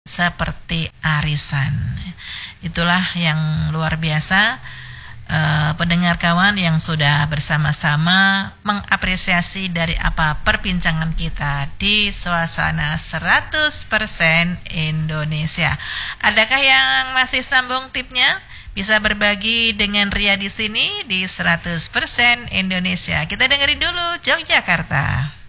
seperti arisan. Itulah yang luar biasa. Pendengar kawan yang sudah bersama-sama mengapresiasi dari apa perbincangan kita di suasana 100% Indonesia. Adakah yang masih sambung tipnya? Bisa berbagi dengan Ria di sini di 100% Indonesia. Kita dengerin dulu Yogyakarta.